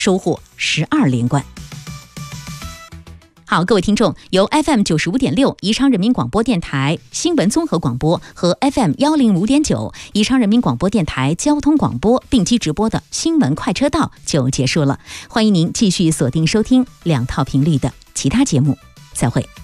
收获12连冠。好，各位听众，由 FM95.6 宜昌人民广播电台新闻综合广播和 FM105.9 宜昌人民广播电台交通广播并机直播的新闻快车道就结束了。欢迎您继续锁定收听2套频率的其他节目，再会。